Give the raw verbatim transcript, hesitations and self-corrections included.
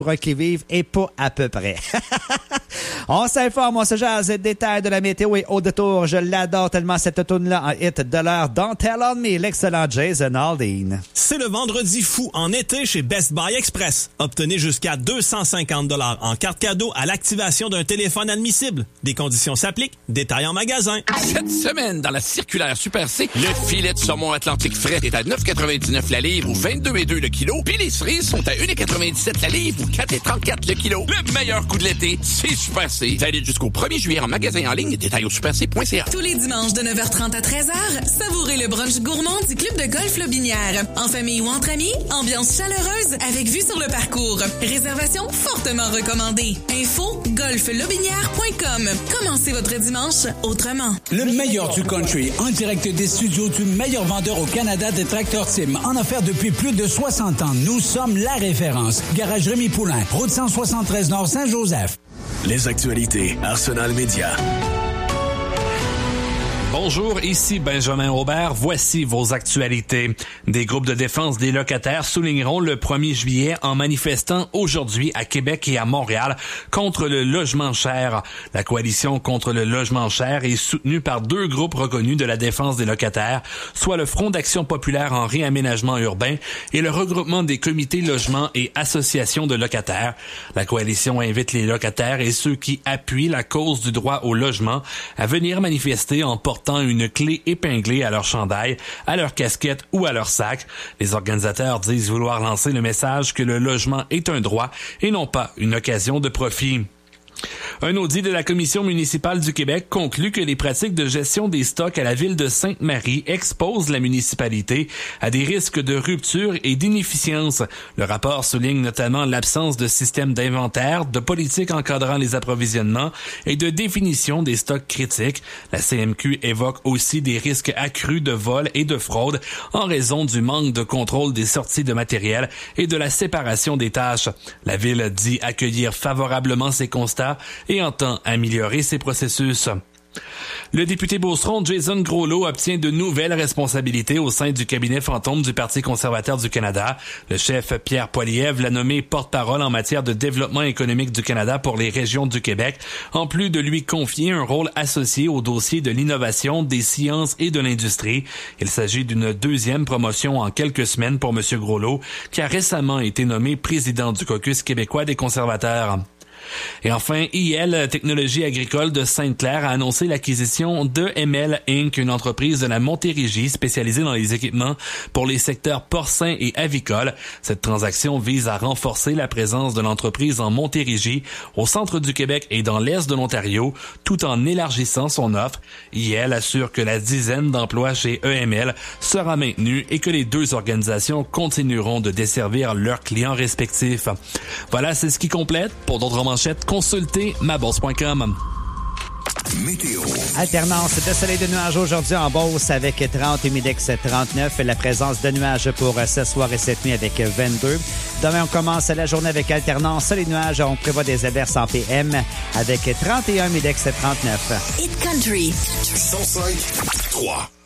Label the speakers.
Speaker 1: qui vivent et pas à peu près. On s'informe, on se jase des détails de la météo et au détour, je l'adore tellement cette toune-là en hit de l'heure. Don't Tell on Me, l'excellent Jason Aldean.
Speaker 2: C'est le vendredi fou en été chez Best Buy Express. Obtenez jusqu'à deux cent cinquante dollars en carte cadeau à l'activation d'un téléphone admissible. Des conditions s'appliquent, détails en magasin.
Speaker 3: Cette semaine, dans la circulaire Super C, le filet de saumon Atlantique frais est à neuf quatre-vingt-dix-neuf la livre ou vingt-deux virgule deux le kilo. Puis les cerises sont à un quatre-vingt-dix-sept la livre ou quatre trente-quatre le kilo. Le meilleur coup de l'été, c'est Super C. Valide jusqu'au premier juillet en magasin en ligne. Détails au super c point c a.
Speaker 4: Tous les dimanches de neuf heures trente à treize heures, savourez le brunch gourmand du Club de golf Lobinière. En famille ou entre amis, ambiance chaleureuse avec vue sur le parcours. Réservation fortement recommandée. Info golf lobinière point com. Commencez votre dimanche autrement.
Speaker 5: Le meilleur du country, en direct des studios du meilleur vendeur au Canada des tracteurs Tim. En affaires depuis plus de soixante ans, nous sommes la référence. Garage Rémi Poulain, route cent soixante-treize Nord Saint-Joseph.
Speaker 6: Les actualités Arsenal Média.
Speaker 7: Bonjour, ici Benjamin Aubert. Voici vos actualités. Des groupes de défense des locataires souligneront le premier juillet en manifestant aujourd'hui à Québec et à Montréal contre le logement cher. La coalition contre le logement cher est soutenue par deux groupes reconnus de la défense des locataires, soit le Front d'action populaire en réaménagement urbain et le regroupement des comités logements et associations de locataires. La coalition invite les locataires et ceux qui appuient la cause du droit au logement à venir manifester en portant une clé épinglée à leur chandail, à leur casquette ou à leur sac. Les organisateurs disent vouloir lancer le message que le logement est un droit et non pas une occasion de profit. Un audit de la Commission municipale du Québec conclut que les pratiques de gestion des stocks à la ville de Sainte-Marie exposent la municipalité à des risques de rupture et d'inefficience. Le rapport souligne notamment l'absence de système d'inventaire, de politique encadrant les approvisionnements et de définition des stocks critiques. La C M Q évoque aussi des risques accrus de vol et de fraude en raison du manque de contrôle des sorties de matériel et de la séparation des tâches. La ville dit accueillir favorablement ces constats et entend améliorer ses processus. Le député beauceron Jason Groslo obtient de nouvelles responsabilités au sein du cabinet fantôme du Parti conservateur du Canada. Le chef Pierre Poilievre l'a nommé porte-parole en matière de développement économique du Canada pour les régions du Québec, en plus de lui confier un rôle associé au dossier de l'innovation, des sciences et de l'industrie. Il s'agit d'une deuxième promotion en quelques semaines pour M. Groslo, qui a récemment été nommé président du caucus québécois des conservateurs. Et enfin, I L Technologies agricoles de Sainte-Claire a annoncé l'acquisition d'E M L Incorporated, une entreprise de la Montérégie spécialisée dans les équipements pour les secteurs porcins et avicoles. Cette transaction vise à renforcer la présence de l'entreprise en Montérégie, au centre du Québec et dans l'est de l'Ontario, tout en élargissant son offre. I L assure que la dizaine d'emplois chez E M L sera maintenue et que les deux organisations continueront de desservir leurs clients respectifs. Voilà, c'est ce qui complète. Pour d'autres manchettes, consultez ma bourse point com.
Speaker 6: Météo.
Speaker 1: Alternance de soleil et de nuages aujourd'hui en Beauce avec trente, humidex trente-neuf. La présence de nuages pour ce soir et cette nuit avec vingt-deux. Demain, on commence la journée avec alternance soleil et nuages. On prévoit des averses en P M avec trente et un, humidex trente-neuf.
Speaker 4: Hit Country.
Speaker 6: cent cinq trois.